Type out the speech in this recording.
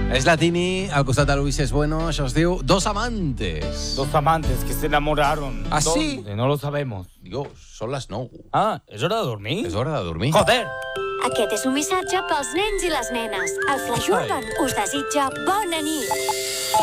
És la Tini, al costat de Luis es Bueno. Això es diu Dos Amantes. Dos amantes que se enamoraron. ¿Ah, sí? ¿Dónde? No lo sabemos. Dios, són les 9. Ah, ¿es hora de dormir? És hora de dormir. Joder! Aquest és un missatge pels nens i les nenes. El Flash Urban us desitja bona nit.